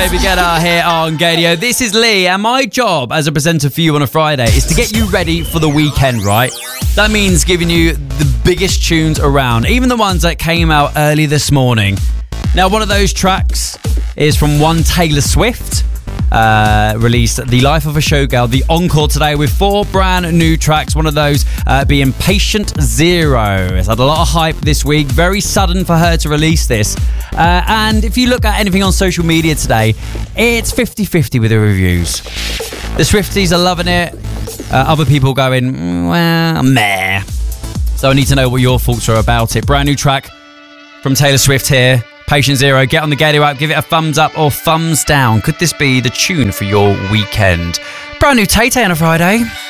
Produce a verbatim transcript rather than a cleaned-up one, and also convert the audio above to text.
David Guetta here on Gadio. This is Lee, and my job as a presenter for you on a Friday is to get you ready for the weekend, right? That means giving you the biggest tunes around, even the ones that came out early this morning. Now, one of those tracks is from one Taylor Swift. Uh, released The Life of a Showgirl, the encore today with four brand new tracks. One of those uh, being Patient Zero. It's had a lot of hype this week. Very sudden for her to release this. Uh, and if you look at anything on social media today, it's fifty-fifty with the reviews. The Swifties are loving it. Uh, other people going, mm, well, meh. So I need to know what your thoughts are about it. Brand new track from Taylor Swift here. Patient Zero. Get on the Gadio app, give it a thumbs up or thumbs down. Could this be the tune for your weekend? Brand new Tay Tay on a Friday.